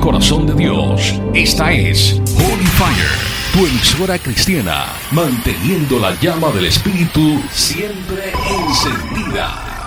corazón de Dios. Esta es Holy Fire, tu emisora cristiana, manteniendo la llama del Espíritu siempre encendida.